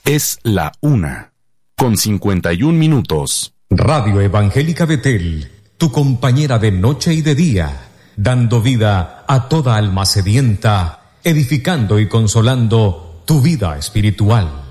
Es la 1:51. Radio Evangélica Betel, tu compañera de noche y de día, dando vida a toda alma sedienta, edificando y consolando tu vida espiritual.